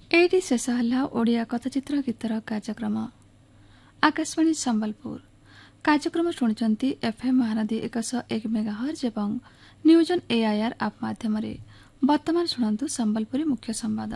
Eighty शेष हला ओडिया कथाचित्र गीतर कार्यक्रम आकाशवाणी संबलपुर कार्यक्रम शुणुचंती एफएम महानदी 101 मेगाहर्ज एवं न्यूज ऑन एआईआर आप माध्यम वर्तमान शुणु संबलपुरी मुख्य संवाद।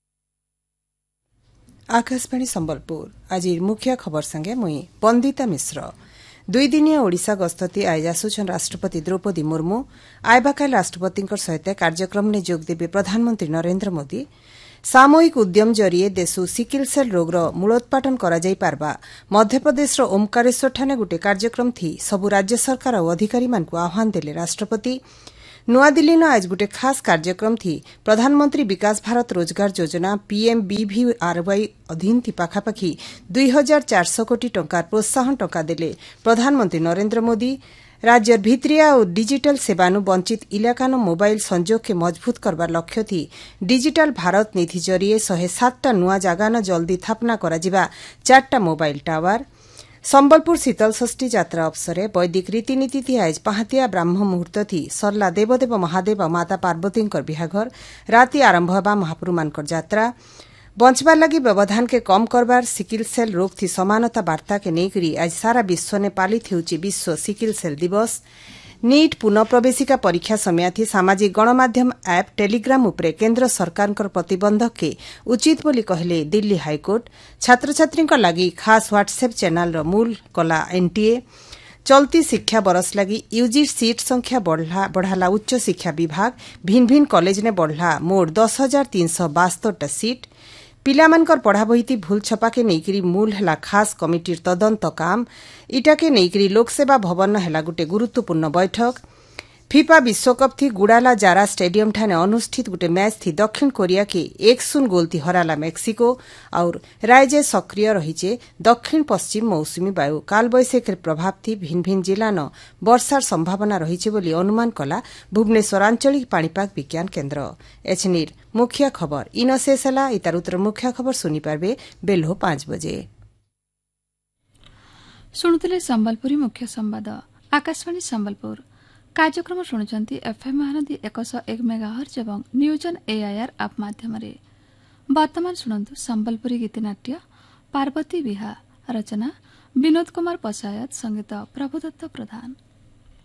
आकाशवाणी संबलपुर आज मुख्य खबर संगे मुई बंदिता मिश्र। 2 दिनिया ओडिशा गस्तती आज आसुछन राष्ट्रपति द्रौपदी मुर्मू। आयबाकाल राष्ट्रपति सहित कार्यक्रम ने जोग देवे प्रधानमंत्री नरेंद्र मोदी। सामूहिक उद्यम जरिए देशु सिकिल सेल रोगर मूलोत्पाटन करा जाई पारबा मध्यप्रदेश ओमकारेश्वर ठाने गुटे कार्यक्रम थी सबु राज्य सरकार और अधिकारी मानकु आह्वान देले राष्ट्रपति। नुआदिल्ली न आज गुटे खास कार्यक्रम थी प्रधानमंत्री विकास भारत रोजगार योजना पीएमबीवीआरवाई अधीन थी पाखापाखि 2400 कोटी टंकार प्रोत्साहन टंका देले प्रधानमंत्री नरेंद्र मोदी। राज्य भित्रिया और डिजिटल सेवानु वंचित इलाकानो मोबाइल संजोग के मजबूत करबार लक्ष्य थी डिजिटल भारत निधि जरिए 107टा नुआ जागान जल्दी स्थापना कराजिबा 4टा मोबाइल टावर। संबलपुर शीतल षष्ठी यात्रा अवसरे वैदिक रीतिनीति थी आज पहातिया ब्राह्म मुहूर्त थी सरला देवदेव महादेव माता पार्वतींकर बिहाघर राति आरंभ होगा महाप्रभुमानकर यात्रा। बंचबार लगी व्यवधान के कम करबार सिकिल सेल रोग थी समानता वार्ता के नेकरी आज सारा विश्व ने पालित हेउची विश्व सिकिल सेल दिवस। नीट पुनः प्रवेशिका परीक्षा समय थी सामाजिक गणमाध्यम ऐप टेलीग्राम उपरे केन्द्र सरकारकर प्रतिबंधक के उचित बोली कहले दिल्ली हाईकोर्ट। छात्र छात्री लगी खास व्हाट्सएप चैनल मूल कला एनटीए। चलती शिक्षा बरस लगी यूजी सीट संख्या बढ़ाला उच्च शिक्षा विभाग। भिन्न भिन्न कॉलेज ने बढ़ला मोट 10,372 सीट। पिलामानकर पढ़ा बहिती भूल छपा के नेकरी मूल हला खास कमिटीर तदंत काम। इटा के नेकरी लोकसेवा भवन हला गुटे गुरुत्वपूर्ण बैठक। फिफा विश्वकप थी गुड़ाला जारा स्टेडियम ठाने अनुष्ठित गुटे मैच थी दक्षिण कोरिया के 1-0 गोल थी हराला मेक्सिको। और राज्य सक्रिय रहीचे दक्षिण पश्चिम मौसुमी वायु कालबैशाखीर प्रभाव थी भिन्न भिन्न जिलान वर्षार संभावना रहीचे बोली अनुमान कला भुवनेश्वर आंचलिक पाणीपाग विज्ञान केन्द्र। एचनिर मुख्य खबर इन शेष हला। इतार उत्तर मुख्य खबर सुनी पारबे बेलो 5 बजे। शुणुतले संबलपुरी मुख्य संवाद आकाशवाणी संबलपुर कार्यक्रम शुणुचंती एफएम महानदी 101 मेगाहर्ज एवं न्यूज ऑन एआईआर आप माध्यम वर्तमान शुणु संबलपुरी गीतनाट्य पार्वती विहा रचना विनोद कुमार पसायत संगीत प्रभुदत्त प्रधान।